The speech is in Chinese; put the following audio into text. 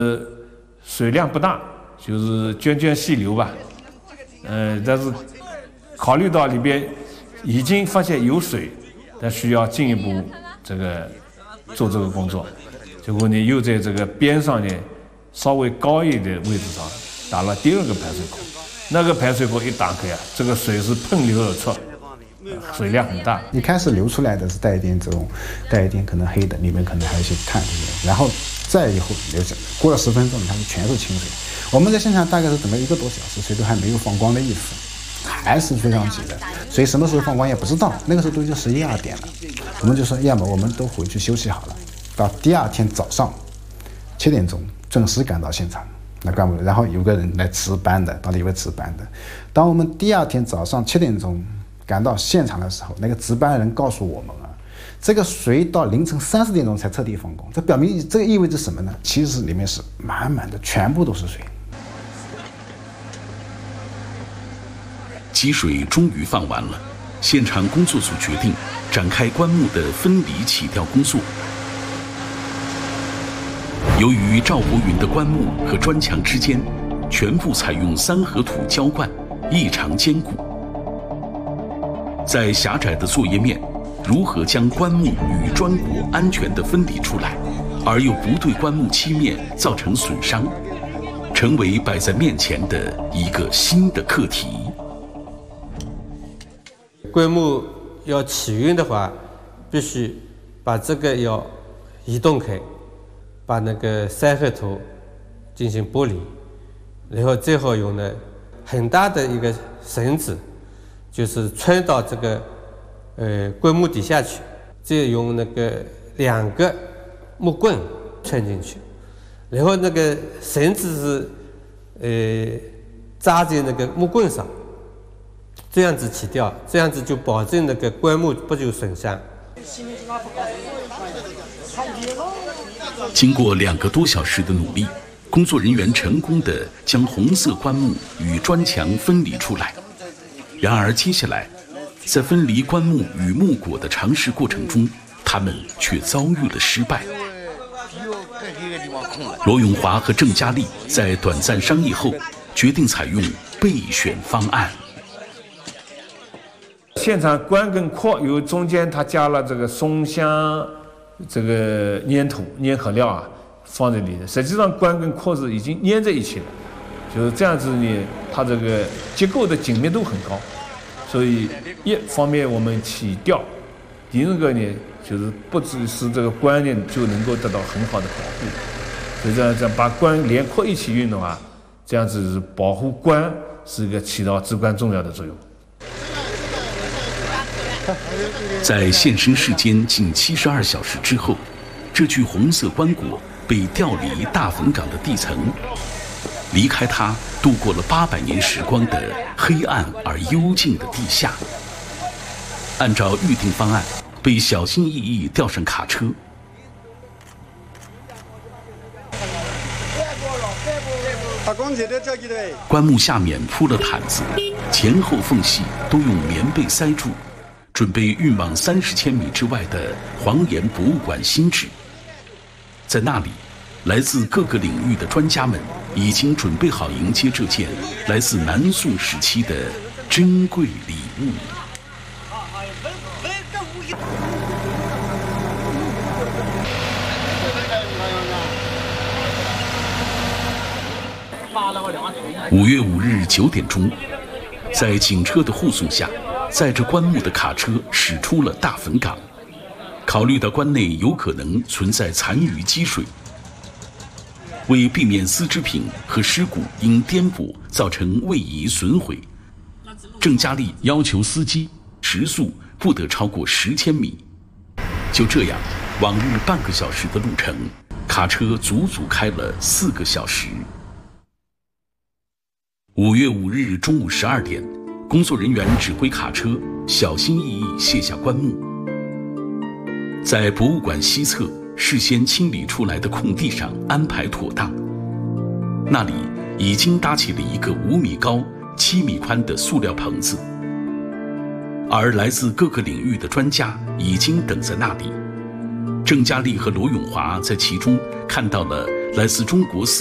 水量不大，就是涓涓细流吧。但是考虑到里边已经发现有水，但需要进一步做这个工作，结果呢又在这个边上呢稍微高一点的位置上打了第二个排水口。那个排水口一打开啊，这个水是喷流而出，水量很大。 一开始流出来的是带一点可能黑的，里面可能还有一些碳，然后再以后流下，过了10分钟，它是全是清水。我们在现场大概是等了1个多小时，水都还没有放光的意思，还是非常急的。所以什么时候放光也不知道，那个时候都已经11、12点了。我们就说，要么我们都回去休息好了，到第2天早上7点钟准时赶到现场。那干部，然后有个人来值班的，当时有个值班的。当我们第2天早上7点钟赶到现场的时候，那个值班人告诉我们啊，这个水到凌晨30点钟才彻底放光。这表明这个意味着什么呢？其实里面是满满的，全部都是水。 积水终于放完了，现场工作组决定展开棺木的分离起吊工作。由于赵伯云的棺木和砖墙之间全部采用3合土浇灌，异常坚固。在狭窄的作业面，如何将棺木与砖椁安全地分离出来，而又不对棺木漆面造成损伤，成为摆在面前的一个新的课题。 棺木要起运的话，必须把这个要移动开，把那个3合土进行剥离，然后最好用的很大的一个绳子，就是穿到这个棺木底下去，再用那个2个木棍穿进去，然后那个绳子是扎在那个木棍上，这样子起吊，这样子就保证那个棺木不受损伤。 经过2个多小时的努力，工作人员成功地将红色棺木与砖墙分离出来。然而接下来，在分离棺木与木椁的尝试过程中，他们却遭遇了失败。罗永华和郑佳丽在短暂商议后，决定采用备选方案。 现场棺跟壳有中间它加了这个松香这个粘土粘合料啊，放在里面。实际上棺跟壳是已经粘在一起了，就是这样子呢，它这个结构的紧密度很高，所以一方面我们起吊，第二个呢就是不只是这个棺呢就能够得到很好的保护，所以这样把棺连壳一起运的话，这样子是保护棺是一个起到至关重要的作用。 在现身世间近72小时之后，这具红色棺椁被调离大坟岗的地层，离开它度过了800年时光的黑暗而幽静的地下。按照预定方案，被小心翼翼吊上卡车。棺木下面铺了毯子，前后缝隙都用棉被塞住，准备运往30千米之外的黄岩博物馆新址。在那里，来自各个领域的专家们已经准备好迎接这件来自南宋时期的珍贵礼物。5月5日9点钟，在警车的护送下，载着棺木的卡车驶出了大坟岗。考虑到棺内有可能存在残余积水，为避免丝织品和尸骨因颠簸造成位移损毁，郑佳丽要求司机时速不得超过10千米。就这样，往日半个小时的路程，卡车足足开了4个小时。5月5日中午12点，工作人员指挥卡车小心翼翼卸下棺木，在博物馆西侧事先清理出来的空地上安排妥当。那里已经搭起了一个5米高、7米宽的塑料棚子，而来自各个领域的专家已经等在那里。郑佳丽和罗永华在其中看到了来自中国